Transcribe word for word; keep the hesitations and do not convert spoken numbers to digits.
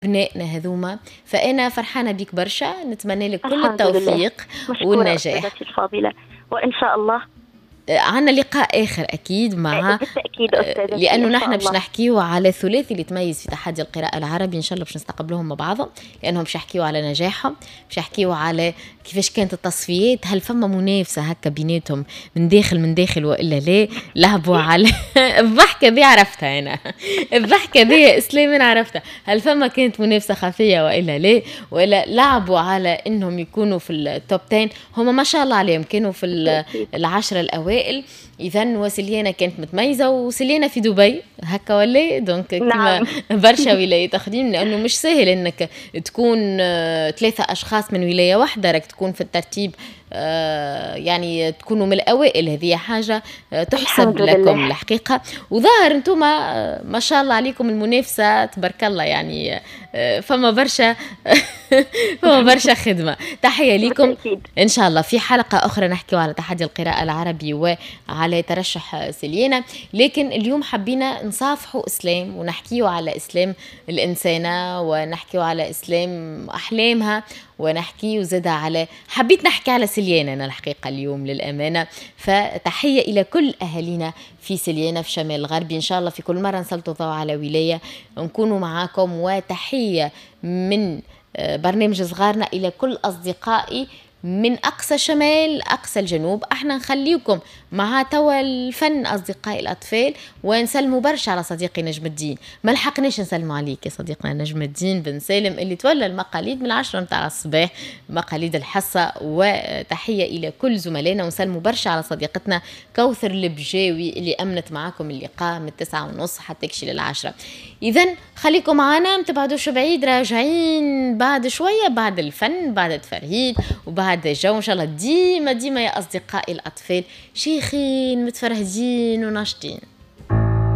أبنائنا هذوما. فأنا فرحانة بيك برشا، نتمنى لك كل الحمد لله. التوفيق مشكورة والنجاح. أستاذتي الفاضلة، وإن شاء الله عنا لقاء آخر أكيد مع بالتأكيد أستاذتي لأنه إن شاء نحن باش الله. نحكيو على الثلاثي اللي تميز في تحدي القراءة العربي، إن شاء الله باش نستقبلهم مع بعضهم، لأنهم باش يحكيو على نجاحهم، باش يحكيو على كيفاش كانت التصفيات، هل فما منافسة هكا بيناتهم من داخل من داخل وإلا لا. لعبوا على الضحكة دي عرفتها أنا، الضحكة دي إسلام أنا عرفتها، هل فما كانت منافسة خفية وإلا لا، وإلا لعبوا على إنهم يكونوا في التوب عشرة. هم ما شاء الله عليهم كانوا في العشرة الأوائل. إذا وسليانة كانت متميزة، وسليانة في دبي هكا ولا دونك كما نعم. برشا ولايات آخرين، لأنه مش سهل إنك تكون ثلاثة أشخاص من ولاية واحدة راك تكون في الترتيب، يعني تكونوا من الأوائل، هذه حاجة تحسب لكم الحقيقة. وظاهر أنتم ما شاء الله عليكم المنافسة تبارك الله، يعني فما برشا فما برشا خدمة. تحية لكم إن شاء الله. في حلقة أخرى نحكي على تحدي القراءة العربي وعلى ترشح سليانة، لكن اليوم حبينا نصافحوا إسلام ونحكيوا على إسلام الإنسانة، ونحكيوا على إسلام أحلامها، ونحكي وزاد على حبيت نحكي على سليانة أنا الحقيقة اليوم للأمانة. فتحية إلى كل أهالينا في سليانة في شمال الغربي، إن شاء الله في كل مرة نسلطوا ضوء على ولاية نكونوا معاكم. وتحية من برنامج صغارنا إلى كل أصدقائي من أقصى شمال أقصى الجنوب. احنا نخليكم مع توا الفن أصدقائي الأطفال، ونسلموا برشا على صديقي نجم الدين. ما لحقناش نسلموا عليك يا صديقنا نجم الدين بن سالم اللي تولى المقاليد من العشرة متاع الصباح، مقاليد الحصة. وتحية إلى كل زملائنا، ونسلموا برشا على صديقتنا كوثر البجاوي اللي أمنت معاكم اللقاء من التسعة ونص حتى تكشي للعشرة. إذن خليكم معنا، متبعدوش بعيد، راجعين بعد شوية، بعد الفن، بعد التفرهيد وبعد الجو إن شاء الله. ديما ديما يا أصدقائي الأطفال شيخين متفرهدين وناشطين.